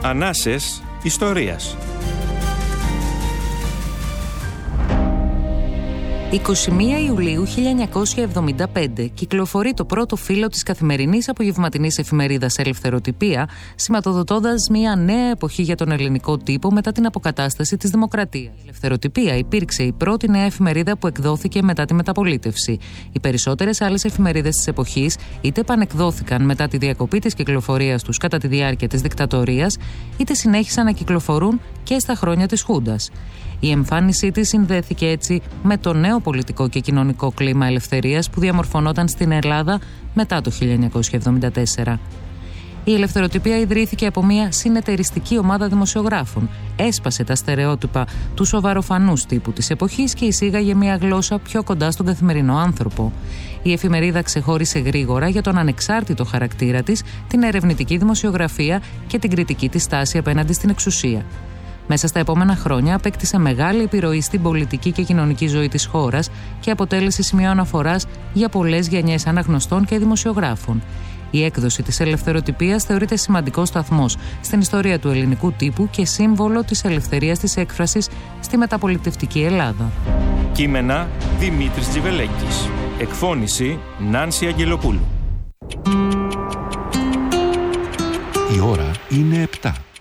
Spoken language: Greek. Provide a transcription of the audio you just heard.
Ανάσες ιστορίας. 21 Ιουλίου 1975 κυκλοφορεί το πρώτο φύλλο της καθημερινής απογευματινής εφημερίδας Ελευθεροτυπία, σηματοδοτώντας μια νέα εποχή για τον ελληνικό τύπο μετά την αποκατάσταση της δημοκρατίας. Η Ελευθεροτυπία υπήρξε η πρώτη νέα εφημερίδα που εκδόθηκε μετά τη μεταπολίτευση. Οι περισσότερες άλλες εφημερίδες της εποχής είτε επανεκδόθηκαν μετά τη διακοπή της κυκλοφορίας τους κατά τη διάρκεια της δικτατορίας, είτε συνέχισαν να κυκλοφορούν και στα χρόνια της Χούντας. Η εμφάνισή της συνδέθηκε έτσι με το νέο πολιτικό και κοινωνικό κλίμα ελευθερίας που διαμορφωνόταν στην Ελλάδα μετά το 1974. Η Ελευθεροτυπία ιδρύθηκε από μια συνεταιριστική ομάδα δημοσιογράφων, έσπασε τα στερεότυπα του σοβαροφανούς τύπου της εποχής και εισήγαγε μια γλώσσα πιο κοντά στον καθημερινό άνθρωπο. Η εφημερίδα ξεχώρισε γρήγορα για τον ανεξάρτητο χαρακτήρα της, την ερευνητική δημοσιογραφία και την κριτική της στάση απέναντι στην εξουσία. Μέσα στα επόμενα χρόνια απέκτησε μεγάλη επιρροή στην πολιτική και κοινωνική ζωή της χώρας και αποτέλεσε σημείο αναφοράς για πολλές γενιές αναγνωστών και δημοσιογράφων. Η έκδοση της Ελευθεροτυπίας θεωρείται σημαντικός σταθμός στην ιστορία του ελληνικού τύπου και σύμβολο της ελευθερίας της έκφρασης στη μεταπολιτευτική Ελλάδα. Κείμενα Δημήτρης Τζιβελέκης. Εκφώνηση Νάνση Αγγελοπούλου. Η ώρα είναι 7.